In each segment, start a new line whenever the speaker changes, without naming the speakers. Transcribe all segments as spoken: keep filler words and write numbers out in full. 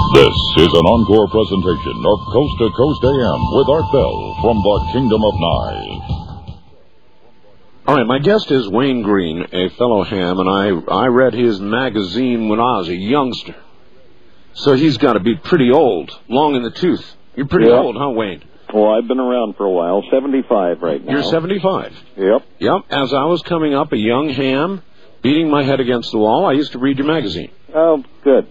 This is an encore presentation of Coast to Coast A M with Art Bell from the Kingdom of Nye.
All right, my guest is Wayne Green, a fellow ham, and I, I read his magazine when I was a youngster. So he's got to be pretty old, long in the tooth. You're pretty
yeah.
old, huh, Wayne?
Well, I've been around for a while, seventy-five right now.
You're seventy-five?
Yep.
Yep. As I was coming up, a young ham, beating my head against the wall, I used to read your magazine.
Oh, good.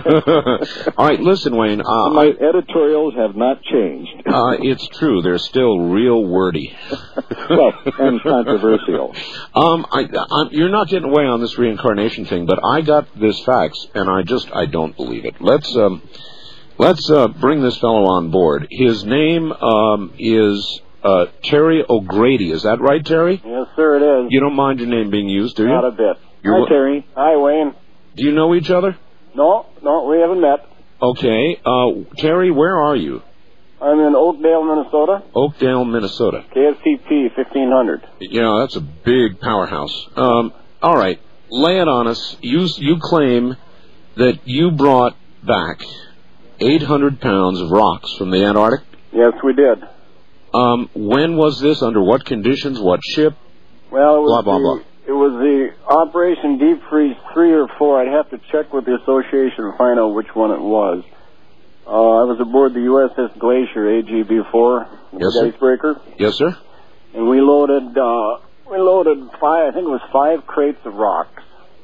All right, listen, Wayne. Uh,
my editorials have not changed.
uh, it's true. They're still real wordy.
Well, and controversial.
Um, I, I, you're not getting away on this reincarnation thing, but I got this fax, and I just, I don't believe it. Let's, um, let's uh, bring this fellow on board. His name um, is uh, Terry O'Grady. Is that right, Terry?
Yes, sir, it is.
You don't mind your name being used, do you?
Not a bit.
You're,
Hi, Terry.
Hi, Wayne.
Do you know each other?
No, no, we haven't met.
Okay. Uh, Terry, where are you?
I'm in Oakdale, Minnesota.
Oakdale, Minnesota.
K S T P fifteen hundred.
Yeah, that's a big powerhouse. Um, all right, lay it on us. You you claim that you brought back eight hundred pounds of rocks from the Antarctic?
Yes, we did.
Um, when was this? Under what conditions? What ship?
Well, it was
Blah, blah,
the,
blah.
It was the Operation Deep Freeze three or four. I'd have to check with the association and find out which one it was. Uh, I was aboard the U S S Glacier A G B four, the
Yes, sir.
icebreaker,
Yes, sir.
and we loaded uh, we loaded five. I think it was five crates of rocks,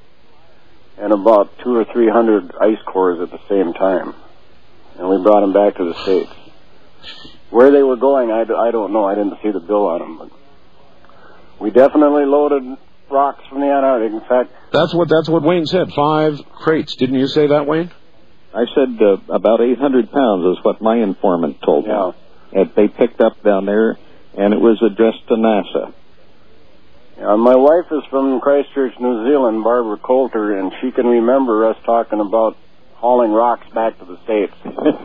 and about two or three hundred ice cores at the same time, and we brought them back to the States. Where they were going, I, I don't know. I didn't see the bill on them, but we definitely loaded rocks from the Antarctic. In fact,
That's what that's what Wayne said. Five crates. Didn't you say that, Wayne?
I said uh, about eight hundred pounds is what my informant told
yeah.
me. That they picked up down there, and it was addressed to NASA.
Yeah, my wife is from Christchurch, New Zealand, Barbara Coulter, and she can remember us talking about hauling rocks back to the States.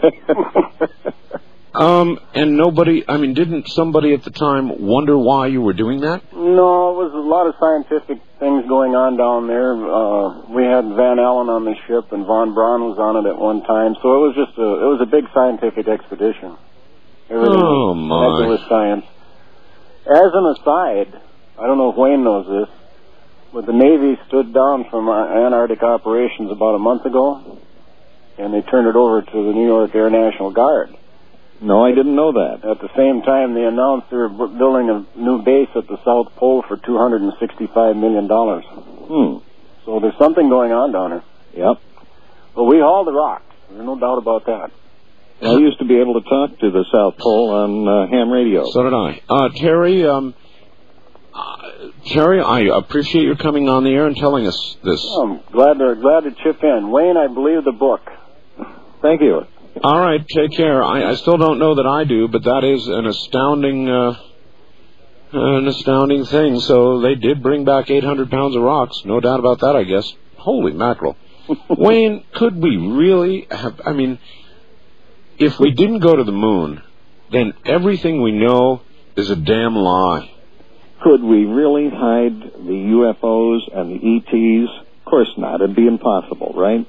Um, and nobody, I mean, didn't somebody at the time wonder why you were doing that?
No, it was a lot of scientific things going on down there. Uh, we had Van Allen on the ship, and Von Braun was on it at one time, so it was just a, it was a big scientific expedition. Everything
Oh, my.
was science. As an aside, I don't know if Wayne knows this, but the Navy stood down from Antarctic operations about a month ago, and they turned it over to the New York Air National Guard.
No, I didn't know that.
At the same time, they announced they were building a new base at the South Pole for two hundred sixty-five million dollars.
Hmm.
So there's something going on down there.
Yep.
But we hauled the rocks. There's no doubt about that.
I used to be able to talk to the South Pole on uh, ham radio.
So did I. Uh, Terry, um, uh, Terry, I appreciate your coming on the air and telling us this.
I'm glad to, glad to chip in. Wayne, I believe the book.
Thank you.
All right, take care. I, I still don't know that I do, but that is an astounding, uh, an astounding thing. So they did bring back eight hundred pounds of rocks. No doubt about that, I guess. Holy mackerel. Wayne, could we really have, I mean, if we didn't go to the moon, then everything we know is a damn lie.
Could we really hide the U F Os and the E Ts? Of course not. It'd be impossible, right?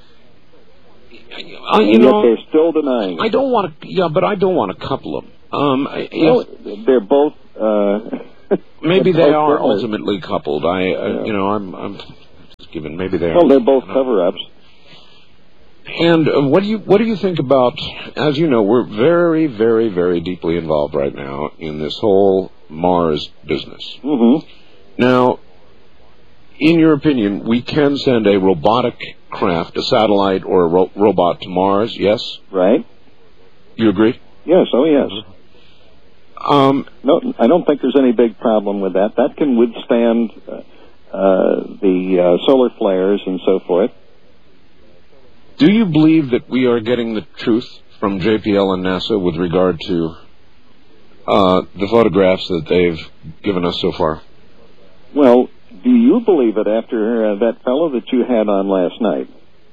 I, you
and
know,
yet they're still denying it.
I don't want to, yeah, but I don't want to couple them. Um, I,
Well,
if,
they're both... Uh,
maybe
they're
they
both
are
journalists.
ultimately coupled. I, uh,
Yeah.
you know, I'm, I'm just giving, maybe they are.
Well, they're both cover-ups.
And uh, what do you what do you think about? As you know, we're very, very, very deeply involved right now in this whole Mars business.
Mm-hmm.
Now, in your opinion, we can send a robotic craft, a satellite, or a ro- robot to Mars. Yes,
Right?
you agree?
Yes, oh yes.
Um,
No, I don't think there's any big problem with that. That can withstand uh, uh, the uh, solar flares and so forth.
do you believe that we are getting the truth from J P L and NASA with regard to uh, the photographs that they've given us so far?
Well, do you believe it after uh, that fellow that you had on last night?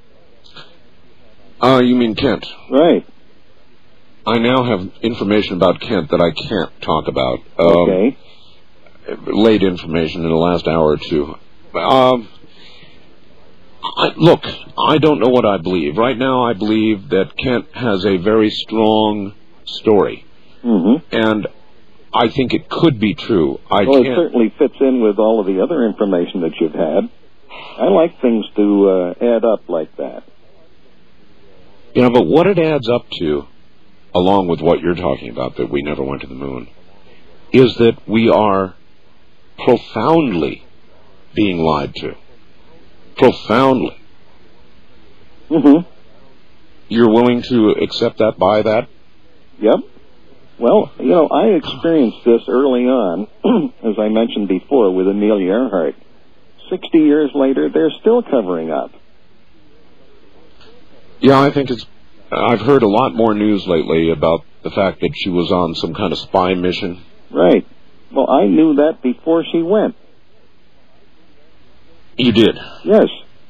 Uh, you mean Kent?
Right.
I now have information about Kent that I can't talk about. Um,
Okay.
Late information in the last hour or two. Um, I, look, I don't know what I believe. Right now I believe that Kent has a very strong story.
Mm-hmm.
And I think it could be true. I
well,
can't...
it certainly fits in with all of the other information that you've had. I like things to uh, add up like that.
You know, but what it adds up to, along with what you're talking about, that we never went to the moon, is that we are profoundly being lied to. Profoundly.
Mm-hmm.
You're willing to accept that, buy that?
Yep. Well, you know, I experienced this early on, as I mentioned before, with Amelia Earhart. Sixty years later, they're still covering up.
Yeah, I think it's... I've heard a lot more news lately about the fact that she was on some kind of spy mission.
Right. Well, I knew that before she went.
You did?
Yes.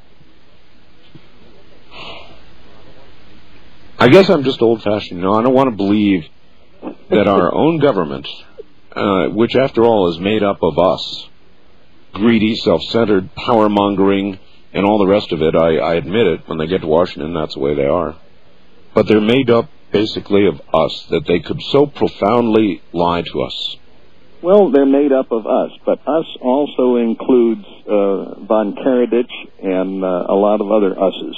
I guess I'm just old-fashioned. You know, I don't want to believe that our own government, uh, which after all is made up of us, greedy, self-centered, power-mongering, and all the rest of it, I, I admit it, when they get to Washington, that's the way they are. But they're made up, basically, of us, that they could so profoundly lie to us.
Well, they're made up of us, but us also includes uh, von Karadzic and uh, a lot of other us's.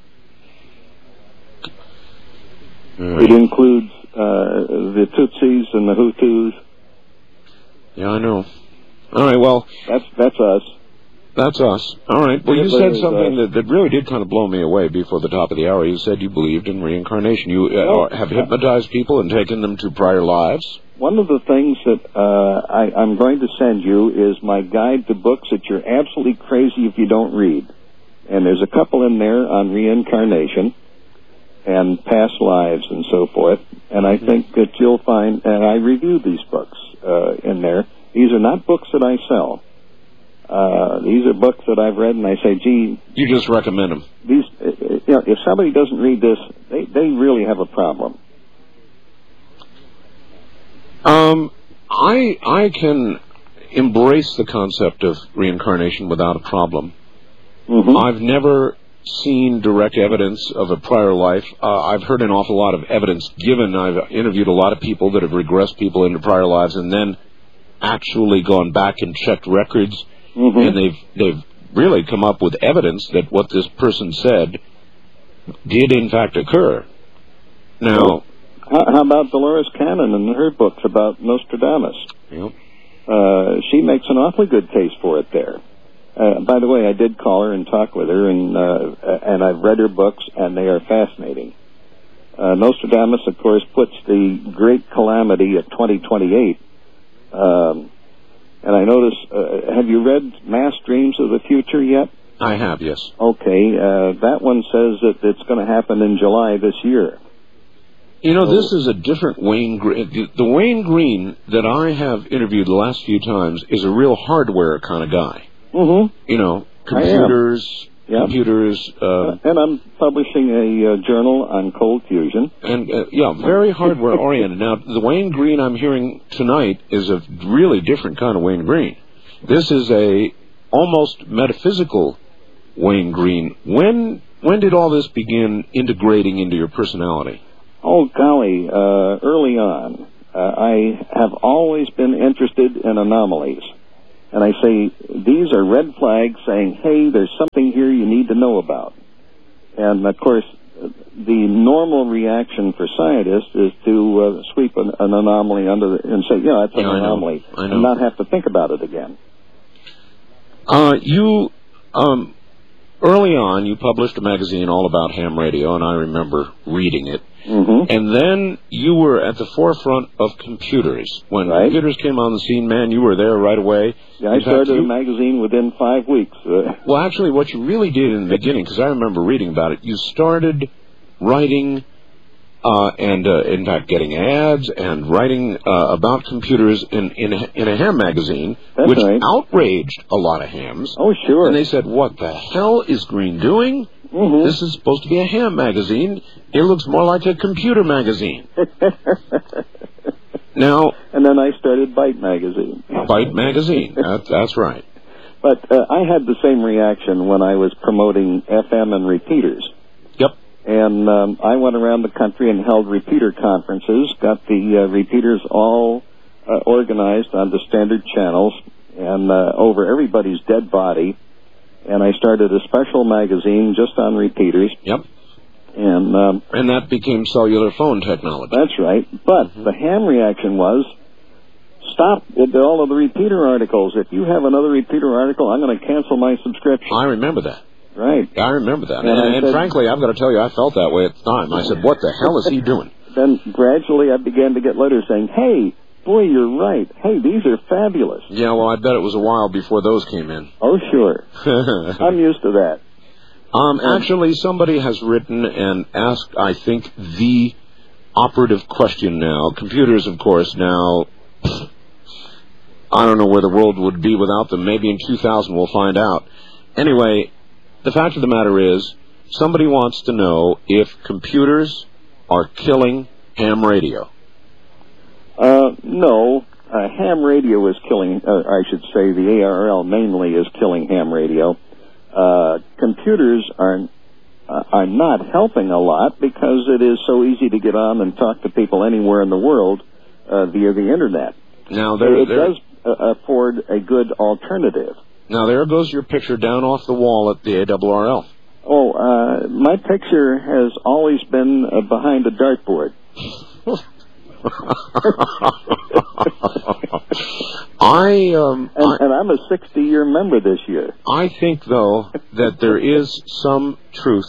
Right.
It includes uh, the Tutsis and the Hutus.
Yeah, I know. All right, well...
That's that's us.
That's us. All right. Well, you said something that, that really did kind of blow me away before the top of the hour. You said you believed in reincarnation. You uh,
well,
have hypnotized people and taken them to prior lives?
One of the things that uh, I, I'm going to send you is my guide to books that you're absolutely crazy if you don't read. And there's a couple in there on reincarnation and past lives and so forth. And I think that you'll find, and I review these books uh, in there. These are not books that I sell. Uh, these are books that I've read, and I say, gee...
You just recommend them.
These, you know, if somebody doesn't read this, they, they really have a problem.
Um, I I can embrace the concept of reincarnation without a problem.
Mm-hmm.
I've never seen direct evidence of a prior life. Uh, I've heard an awful lot of evidence given. I've interviewed a lot of people that have regressed people into prior lives and then actually gone back and checked records, mm-hmm. and they've they've really come up with evidence that what this person said did in fact occur. Now...
Well, How, how about Dolores Cannon and her books about Nostradamus?
Yep.
Uh, she makes an awfully good case for it there. Uh, by the way, I did call her and talk with her, and uh, and I've read her books, and they are fascinating. Uh, Nostradamus, of course, puts the great calamity at twenty twenty-eight. Um, and I notice, uh, have you read Mass Dreams of the Future yet?
I have, yes.
Okay, uh, that one says that it's going to happen in July this year.
You know, this is a different Wayne Green. The, the Wayne Green that I have interviewed the last few times is a real hardware kind of guy.
Mm-hmm.
You know, computers,
yep.
computers. Uh,
uh, and I'm publishing a uh, journal on cold fusion.
And, uh, yeah, very hardware-oriented. Now, the Wayne Green I'm hearing tonight is a really different kind of Wayne Green. This is a almost metaphysical Wayne Green. When when did all this begin integrating into your personality?
Oh, golly, uh, early on. Uh, I have always been interested in anomalies. And I say, these are red flags saying, hey, there's something here you need to know about. And, of course, the normal reaction for scientists is to uh, sweep an, an anomaly under the, and say, yeah, that's an
yeah, I
anomaly,
know. I know.
and not have to think about it again.
Uh, you... Um Early on, you published a magazine all about ham radio, and I remember reading it.
Mm-hmm.
And then you were at the forefront of computers. When
right.
computers came on the scene, man, you were there right away.
Yeah, I started you, a magazine within five weeks. Uh,
well, actually, what you really did in the beginning, because I remember reading about it, you started writing uh, and, uh, in fact, getting ads and writing uh, about computers in, in, a, in a ham magazine,
That's
which
right.
outraged a lot of hams.
Oh, sure.
And they said, what the hell is Green doing?
Mm-hmm.
This is supposed to be a ham magazine. It looks more like a computer magazine. Now,
and then I started Byte magazine.
Byte magazine. That, that's right.
But uh, I had the same reaction when I was promoting F M and repeaters.
Yep.
And um, I went around the country and held repeater conferences, got the uh, repeaters all uh, organized onto standard channels and uh, over everybody's dead body. And I started a special magazine just on repeaters.
Yep.
And um,
and that became cellular phone technology.
That's right. But mm-hmm. the ham reaction was, stop with all of the repeater articles. If you have another repeater article, I'm going to cancel my subscription.
I remember that.
Right.
I remember that.
And,
and,
and
said, frankly, I've got to tell you, I felt that way at the time. I said, what the hell is he doing?
Then gradually I began to get letters saying, hey, boy, you're right. Hey, these are fabulous.
Yeah, well, I bet it was a while before those came in.
Oh, sure. I'm used to that.
Um, actually, somebody has written and asked, I think, the operative question now. Computers, of course, now, I don't know where the world would be without them. Maybe in two thousand we'll find out. Anyway, the fact of the matter is, somebody wants to know if computers are killing ham radio.
Uh, no. Uh, ham radio is killing, uh, I should say the A R L mainly is killing ham radio. Uh, computers are uh, are not helping a lot because it is so easy to get on and talk to people anywhere in the world uh, via the internet.
Now there,
it
there,
does uh, afford a good alternative.
Now there goes your picture down off the wall at the A R R L.
Oh, uh, my picture has always been uh, behind a dartboard.
I um
and,
I,
and I'm a sixty-year member this year.
I think, though, that there is some truth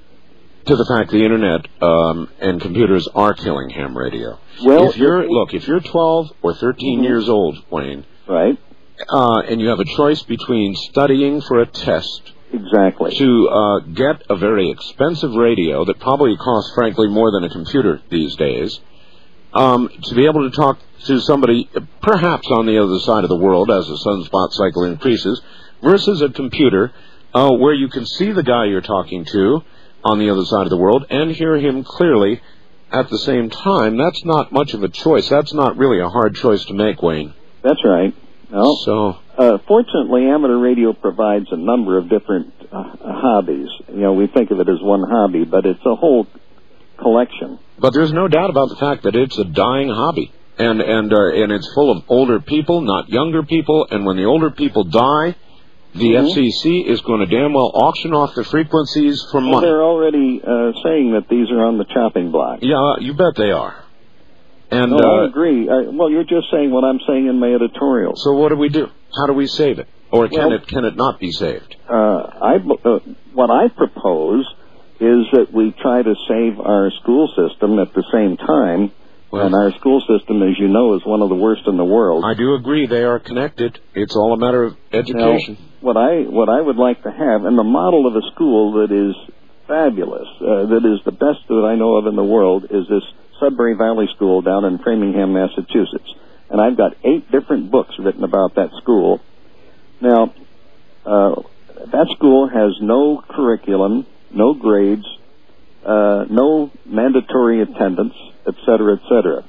to the fact the internet um, and computers are killing ham radio.
Well,
if you're look, if you're twelve or thirteen mm-hmm. years old, Wayne,
right,
uh, and you have a choice between studying for a test,
exactly,
to uh, get a very expensive radio that probably costs, frankly, more than a computer these days. Um, to be able to talk to somebody perhaps on the other side of the world as the sunspot cycle increases, versus a computer uh, where you can see the guy you're talking to on the other side of the world and hear him clearly at the same time, that's not much of a choice. That's not really a hard choice to make, Wayne.
That's right. No.
So,
uh, fortunately, amateur radio provides a number of different uh, hobbies. You know, we think of it as one hobby, but it's a whole collection.
But there's no doubt about the fact that it's a dying hobby, and and uh, and it's full of older people, not younger people. And when the older people die, the mm-hmm. F C C is going to damn well auction off the frequencies for money.
Well, they're already uh, saying that these are on the chopping block.
Yeah, you bet they are. And
no,
uh,
I agree. I, well, you're just saying what I'm saying in my editorial.
So what do we do? How do we save it, or can
well,
it can it not be saved?
Uh, I uh, what I propose is that we try to save our school system at the same time. Well, and our school system, as you know, is one of the worst in the world.
I do agree they are connected. It's all a matter of education.
Now, what I what I would like to have, and the model of a school that is fabulous, uh, that is the best that I know of in the world, is this Sudbury Valley School down in Framingham, Massachusetts. And I've got eight different books written about that school. Now, uh, that school has no curriculum, no grades, uh, no mandatory attendance, et cetera, et cetera.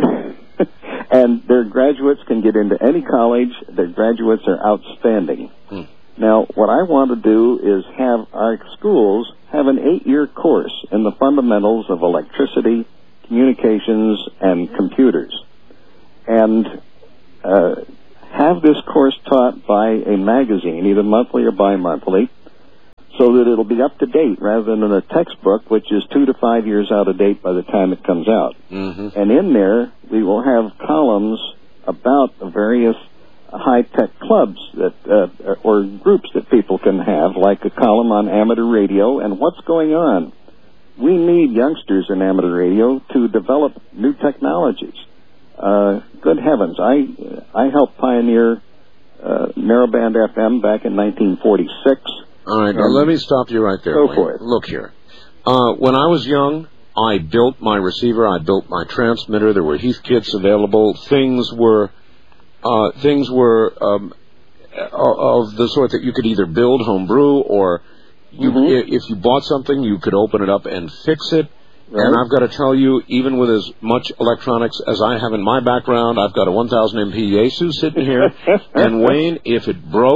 And their graduates can get into any college. Their graduates are outstanding. Hmm. Now, what I want to do is have our schools have an eight-year course in the fundamentals of electricity, communications, and computers. And uh, have this course taught by a magazine, either monthly or bi-monthly, so that it'll be up to date rather than in a textbook, which is two to five years out of date by the time it comes out.
Mm-hmm.
And in there, we will have columns about the various high-tech clubs that uh, or groups that people can have, like a column on amateur radio and what's going on. We need youngsters in amateur radio to develop new technologies. Uh, good heavens, I I helped pioneer uh, narrowband F M back in nineteen forty-six.
All right, now let me stop you right there.
Go
Wayne.
for it.
Look here. Uh, when I was young, I built my receiver, I built my transmitter, there were Heath kits available. Things were, uh, things were um, of the sort that you could either build homebrew or you, mm-hmm. if you bought something, you could open it up and fix it. Right. And I've got to tell you, even with as much electronics as I have in my background, I've got a one thousand M P Yaesu sitting here. And Wayne, if it broke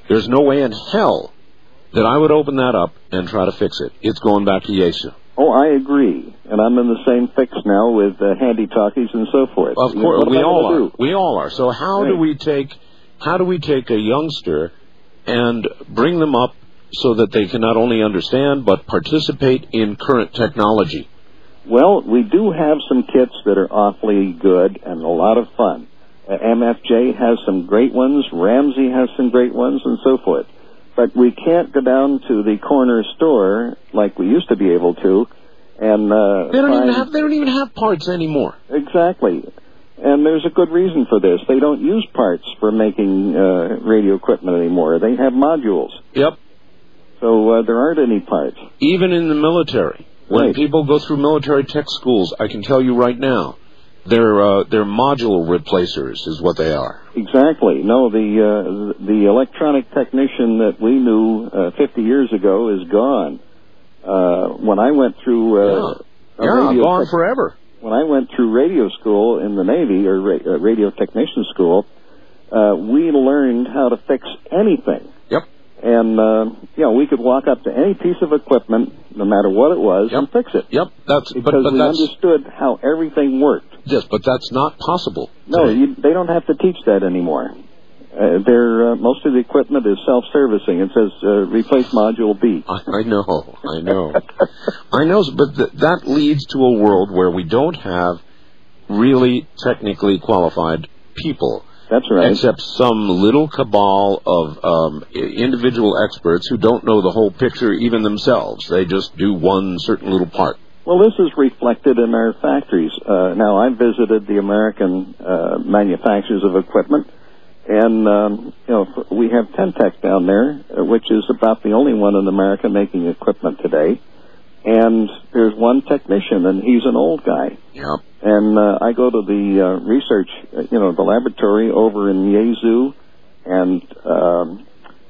There's no way in hell that I would open that up and try to fix it. It's going back to Yaesu.
Oh, I agree. And I'm in the same fix now with uh, handy-talkies and so forth.
Of
You
course,
know,
we all are.
do?
We all are. So how
Right.
do we take, how do we take a youngster and bring them up so that they can not only understand but participate in current technology?
Well, we do have some kits that are awfully good and a lot of fun. Uh, M F J has some great ones. Ramsey has some great ones and so forth. But we can't go down to the corner store like we used to be able to, and uh,
They don't
find...
even have. They don't even have parts anymore.
Exactly. And there's a good reason for this. They don't use parts for making uh, radio equipment anymore. They have modules.
Yep.
So uh, there aren't any parts.
Even in the military, when
Right.
people go through military tech schools, I can tell you right now, they're uh, they're module replacers, is what they are.
Exactly. No, the uh, the electronic technician that we knew uh, fifty years ago is gone. Uh, when I went through uh,
Yeah,
a
yeah
radio
gone
tech-
forever.
when I went through radio school in the Navy, or ra- uh, radio technician school, uh, we learned how to fix anything.
Yep.
And, uh, you know, we could walk up to any piece of equipment, no matter what it was,
Yep.
and fix it.
Yep. That's
Because
but, but
we
that's
understood how everything worked.
yes, but that's not possible.
No,
today.
you, they don't have to teach that anymore. Uh, they're, uh, most of the equipment is self-servicing. It says, uh, replace module B.
I, I know, I know, I know. But th- that leads to a world where we don't have really technically qualified people.
That's right.
Except some little cabal of um, i- individual experts who don't know the whole picture even themselves. They just do one certain little part.
Well, this is reflected in our factories. Uh, now, I visited the American uh, manufacturers of equipment, and um, you know f- we have Tentec down there, uh, which is about the only one in America making equipment today. And there's one technician, and he's an old guy.
Yeah.
And uh, I go to the uh, research, uh, you know, the laboratory over in Yaesu, and um,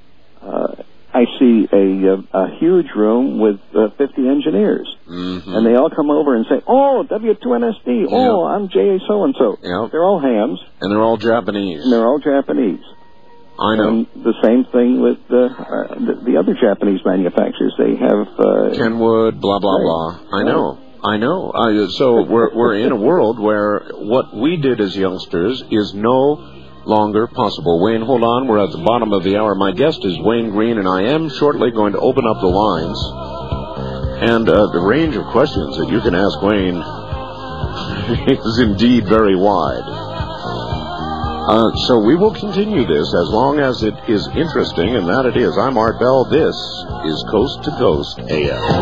uh, I see a, a, a huge room with uh, fifty engineers.
Mm-hmm.
And they all come over and say, oh, W two N S D, oh, I'm J A so-and-so.
Yeah.
They're all hams,
And they're all Japanese.
and they're all Japanese.
I know.
And the same thing with uh, uh, the, the other Japanese manufacturers. They have... Uh,
Kenwood, blah, blah,
Right.
blah. I know. I know. I, so we're we're in a world where what we did as youngsters is no longer possible. Wayne, hold on. We're at the bottom of the hour. My guest is Wayne Green, and I am shortly going to open up the lines. And uh, the range of questions that you can ask Wayne is indeed very wide. Uh, so we will continue this as long as it is interesting, and that it is. I'm Art Bell. This is Coast to Coast A M.